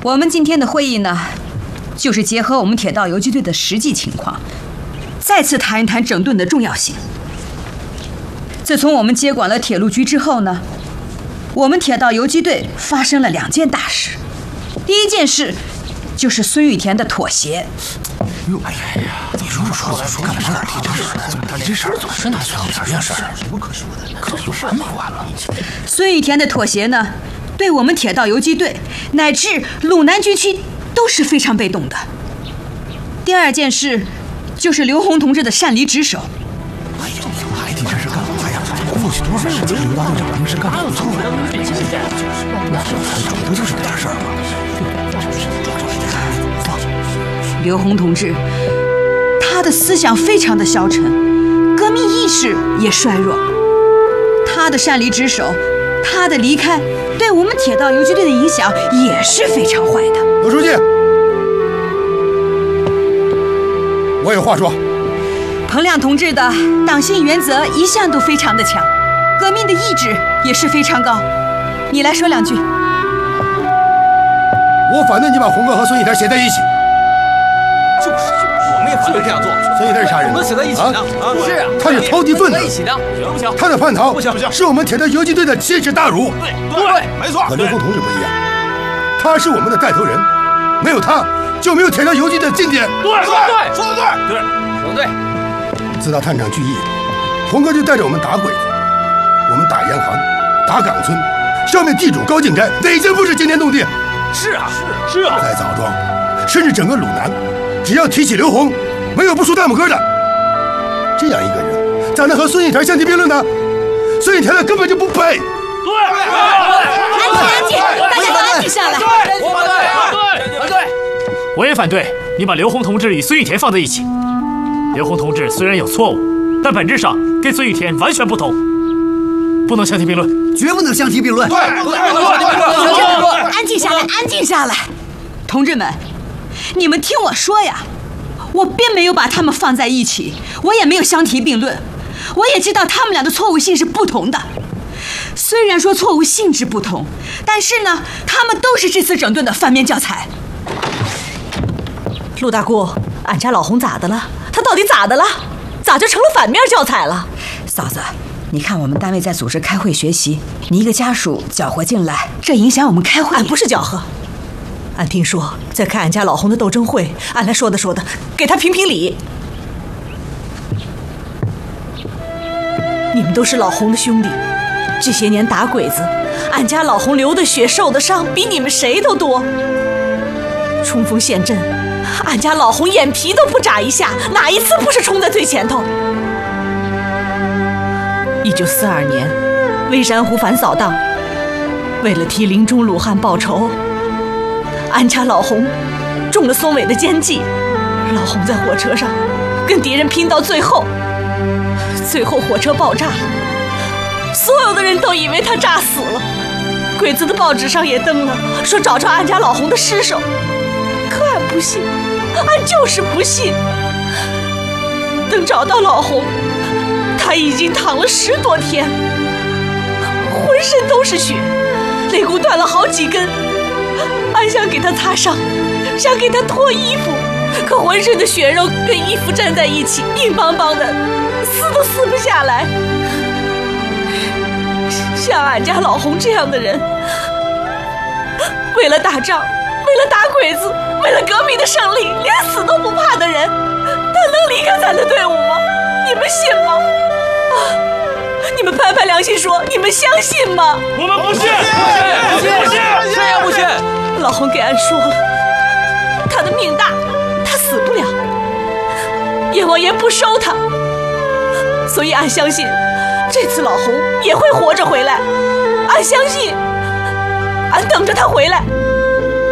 我们今天的会议呢，就是结合我们铁道游击队的实际情况，再次谈一谈整顿的重要性。自从我们接管了铁路局之后呢，我们铁道游击队发生了2件大事。第一件事就是孙玉田的妥协。 哎呀，你说干什么这事儿怎么是那什么事儿？什么可说的？可有完没完了？ 孙玉田的妥协呢，对我们铁道游击队乃至鲁南军区都是非常被动的。第二件事就是刘洪同志的擅离职守。 哎呦，还提这事干嘛呀？过去多少时间，刘大队长平时干不错呀。主不就是这点事儿吗？ 刘洪同志，他的思想非常的消沉，革命意识也衰弱。他的擅离职守，他的离开，对我们铁道游击队的影响也是非常坏的。 刘书记，我有话说。 彭亮同志的党性原则一向都非常的强，革命的意志也是非常高。你来说2句。 我反对你把红哥和孙玉田写在一起。 我们也反对这样做。 孙玉田是啥人？ 我们写在一起呢？ 是啊， 他是投机分子。 一起的，行不行？ 他的叛逃不行， 是我们铁道游击队的奇耻大辱。 对，没错。 可刘洪同志不一样，他是我们的带头人，没有他就没有铁道游击队的今天。 对，说得对。 自打探长聚义，红哥就带着我们打鬼子，我们打洋行，打岗村，消灭地主高进斋，哪件不是惊天动地？ 是啊。 在枣庄，甚至整个鲁南，只要提起刘洪，没有不竖大拇哥的。这样一个人，咋能和孙玉田相提并论呢？孙玉田根本就不配。 安静，大家都安静下来。 反对。 我也反对你把刘洪同志与孙玉田放在一起。刘洪同志虽然有错误，但本质上跟孙玉田完全不同，不能相提并论， 绝不能相提并论。 对， 安静下来，安静下来。同志们，你们听我说呀，我并没有把他们放在一起，我也没有相提并论，我也知道他们俩的错误性是不同的。虽然说错误性质不同，但是呢，他们都是这次整顿的反面教材。 陆大姑，俺家老洪咋的了？他到底咋的了？咋就成了反面教材了？ 嫂子，你看我们单位在组织开会学习，你一个家属搅和进来，这影响我们开会。 俺不是搅和，俺听说在开俺家老洪的斗争会，俺来说的，给他评评理。你们都是老洪的兄弟，这些年打鬼子，俺家老洪流的血受的伤比你们谁都多。冲锋陷阵，俺家老洪眼皮都不眨一下，哪一次不是冲在最前头？1942年，微山湖反扫荡，为了替临终鲁汉报仇，俺家老洪中了松伟的奸计。老洪在火车上跟敌人拼到最后火车爆炸，所有的人都以为他炸死了。鬼子的报纸上也登了，说找着俺家老洪的尸首。可俺不信，俺就是不信。等找到老洪，他已经躺了10多天，浑身都是血，肋骨断了好几根。俺想给他擦伤，想给他脱衣服，可浑身的血肉跟衣服粘在一起，硬邦邦的，撕都撕不下来。像俺家老洪这样的人，为了打仗，为了打鬼子，为了革命的胜利，连死都不怕的人，他能离开咱的队伍吗？你们信吗？你们拍拍良心说，你们相信吗？ 我们不信， 谁也不信。 老洪给俺说了，他的命大，他死不了，阎王爷不收他，所以俺相信这次老洪也会活着回来。俺相信，俺等着他回来。